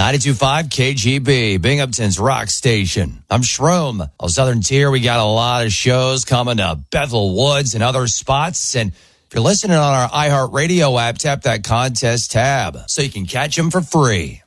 92.5 KGB, Binghamton's rock station. I'm Shroom. On Southern Tier, we got a lot of shows coming to Bethel Woods and other spots. And if you're listening on our iHeartRadio app, tap that contest tab so you can catch them for free.